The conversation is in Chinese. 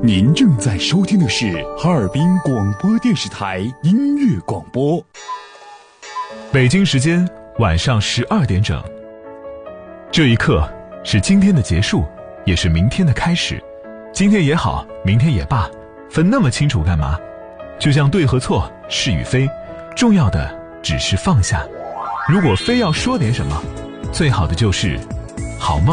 您正在收听的是哈尔滨广播电视台音乐广播。 北京时间晚上12点整。这一刻是今天的结束，也是明天的开始。今天也好，明天也罢，分那么清楚干嘛？就像对和错，是与非，重要的只是放下。如果非要说点什么，最好的就是好梦。